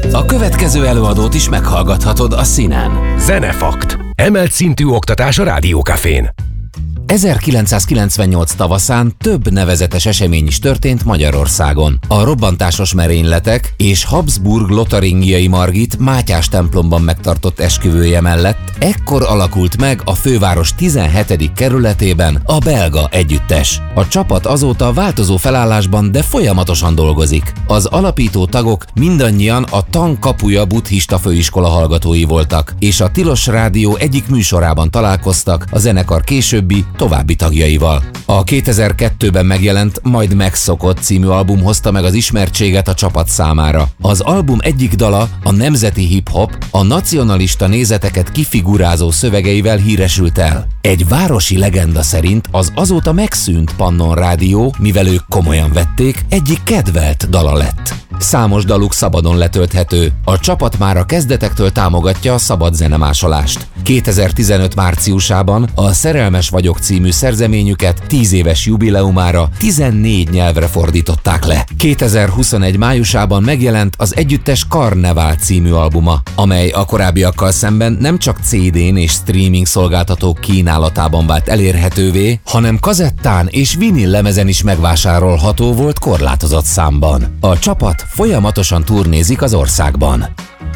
A következő előadót is meghallgathatod a színen. Zenefakt. Emelt szintű oktatás a Rádiókafén. 1998 tavaszán több nevezetes esemény is történt Magyarországon. A robbantásos merényletek és Habsburg lotaringiai Margit Mátyás templomban megtartott esküvője mellett ekkor alakult meg a főváros 17. kerületében a belga együttes. A csapat azóta változó felállásban, de folyamatosan dolgozik. Az alapító tagok mindannyian a Tang Kapuja buddhista főiskola hallgatói voltak, és a Tilos Rádió egyik műsorában találkoztak a zenekar későbbi további tagjaival. A 2002-ben megjelent Majd megszokott című album hozta meg az ismertséget a csapat számára. Az album egyik dala, a nemzeti hip-hop, a nacionalista nézeteket kifigurázó szövegeivel híresült el. Egy városi legenda szerint az azóta megszűnt Pannon Rádió, mivel ők komolyan vették, egyik kedvelt dala lett. Számos daluk szabadon letölthető. A csapat már a kezdetektől támogatja a szabad zenemásolást. 2015 márciusában a Szerelmes vagyok című szerzeményüket 10 éves jubileumára 14 nyelvre fordították le. 2021 májusában megjelent az együttes Karnevál című albuma, amely a korábbiakkal szemben nem csak CD-n és streaming szolgáltatók kínálatában vált elérhetővé, hanem kazettán és vinil lemezen is megvásárolható volt korlátozott számban. A csapat folyamatosan turnézik az országban.